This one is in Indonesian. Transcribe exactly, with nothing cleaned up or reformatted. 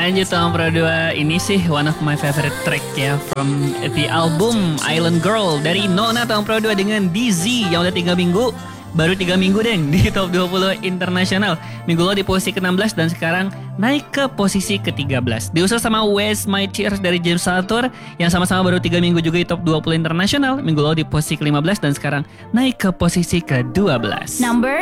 Lanjut tahun Pro dua. Ini sih one of my favorite track ya, from the album Island Girl dari Nona tahun Pro dua dengan D Z yang udah tiga minggu. Baru tiga minggu deng di top dua puluh internasional. Minggu lalu di posisi ke enam belas dan sekarang naik ke posisi ke tiga belas. Diusul sama Where's My Tears dari James Arthur yang sama-sama baru tiga minggu juga di top dua puluh internasional. Minggu lalu di posisi ke lima belas dan sekarang naik ke posisi ke dua belas. Number